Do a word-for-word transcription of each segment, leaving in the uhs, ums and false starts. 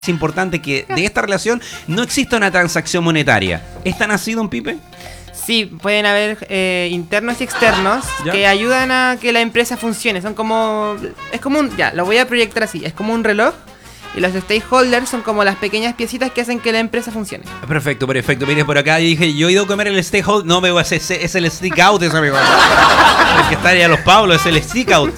Es importante que de esta relación no exista una transacción monetaria. ¿Es tan así, don Pipe? Sí, pueden haber eh, internos y externos ¿Ya? que ayudan a que la empresa funcione. Son como... Es como un... Ya, lo voy a proyectar así. Es como un reloj. Y los stakeholders son como las pequeñas piecitas que hacen que la empresa funcione. Perfecto, perfecto. Mire, por acá dije, yo he ido a comer el stakeholder. No, me es, es, es el stick out ese, amigo. El que está allá los Pablos, es el stick out.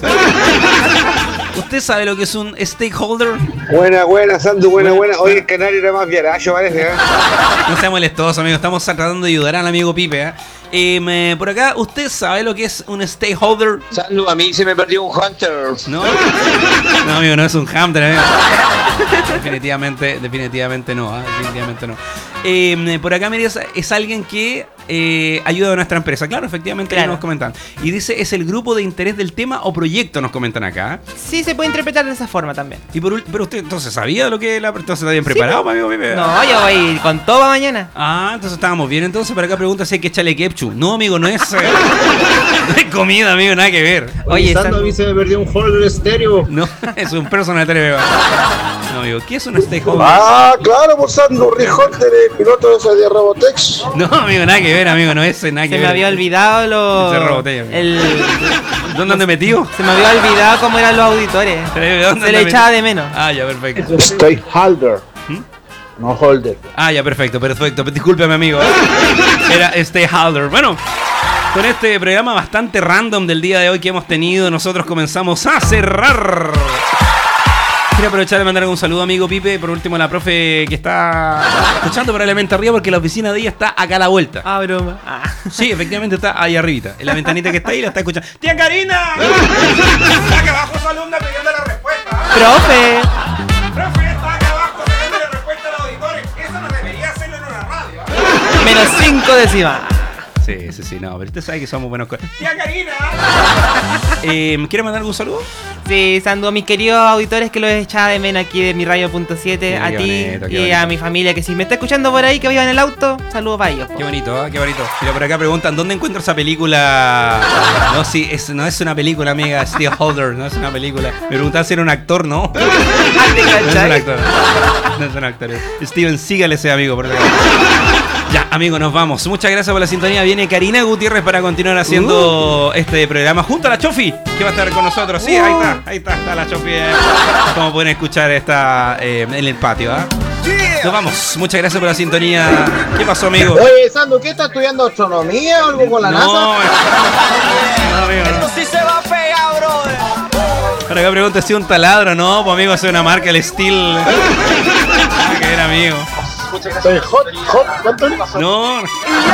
¿Usted sabe lo que es un stakeholder? Buena, buena, Sandu, buena, buena. Hoy el canario era más viaracho, parece, ¿eh? No sea molestoso, amigo. Estamos tratando de ayudar al amigo Pipe, ¿eh? Eh, me, por acá, ¿usted sabe lo que es un stakeholder? Sandu, a mí se me perdió un Hunter. No, no, amigo, no es un Hunter, amigo. Definitivamente, definitivamente no, ¿eh? definitivamente no. Eh, por acá, mira, es, es alguien que eh, ayuda a nuestra empresa. Claro, efectivamente, claro. Nos comentan. Y dice, es el grupo de interés del tema o proyecto, nos comentan acá. Sí, se puede interpretar de esa forma también. Y por, pero usted entonces sabía lo que la entonces está bien preparado, sí, amigo Pipe. No, yo voy con todo para mañana. Ah, entonces estábamos bien. Entonces, por acá pregunta si hay que echarle ketchup. No, amigo, no es. Eh, no es comida, amigo, nada que ver. Oye, Sandu, a mí se me perdió un holder estéreo. No, es un personal tele. No, amigo, ¿qué es un stakeholder? Ah, claro, por Sandu, Rick Hunter, el piloto de ese de Robotex. No, amigo, nada que ver, amigo, no es nada que se ver. Se me había olvidado lo... Ese Robotex, el... ¿Dónde ande metido? Se me había olvidado cómo eran los auditores. Se le echaba de menos. Ah, ya, perfecto. Stakeholder. ¿Mm? No holder. Ah, ya, perfecto, perfecto. Discúlpeme, amigo. Era stakeholder. Bueno, con este programa bastante random del día de hoy que hemos tenido, nosotros comenzamos a cerrar. Quiero aprovechar de mandar un saludo, amigo Pipe. Por último, a la profe que está escuchando probablemente arriba, porque la oficina de ella está acá a la vuelta. Ah, broma. Ah. Sí, efectivamente está ahí arribita. En la ventanita que está ahí la está escuchando. ¡Tía Karina! Está acá abajo su alumna pidiendo la respuesta. ¡Profe! ¡Profe, está acá abajo pidiendo la respuesta a los auditores! Eso no debería hacerlo en una radio. Menos cinco décimas. Sí, sí, sí, no, pero usted sabe que somos buenos. ¡Tía Karina! eh, ¿Quiere mandar algún saludo? Sí, saludo a mis queridos auditores que los echaba de menos aquí de mi radio punto siete, a ti bonito, y bonito. A mi familia que si me está escuchando por ahí que viva en el auto, saludos para ellos. Qué bonito, ¿eh? Qué bonito. Mira, por acá preguntan, ¿dónde encuentro esa película? No, sí, es, no es una película, amiga, Stakeholder, no es una película. Me preguntaban si era un actor, ¿no? No es un actor. No es un actor. Steven Seagal ese amigo, por acá. Ya, amigo, nos vamos. Muchas gracias por la sintonía. Viene Karina Gutiérrez para continuar haciendo uh. este programa junto a la Chofi, que va a estar con nosotros. Sí, uh. ahí está, ahí está, está la Chofi. Eh. Como pueden escuchar, está eh, en el patio. ¿eh? Yeah. Nos vamos. Muchas gracias por la sintonía. ¿Qué pasó, amigo? Oye, Sandu, ¿qué estás estudiando? ¿Astronomía o algo con la no, NASA? No, amigo. Esto sí se va a pegar, brother. Para acá pregunta si un taladro, no, pues amigo, es una marca, el Steel. Ah, que era amigo. Soy hot, hot, ¿cuánto? No.